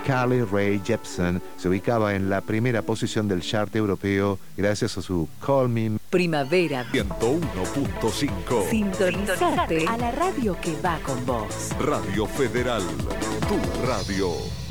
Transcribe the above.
Carly Rae Jepsen se ubicaba en la primera posición del chart europeo gracias a su Call Me. Primavera 101.5. Sintonizarte a la radio que va con vos. Radio Federal, tu radio.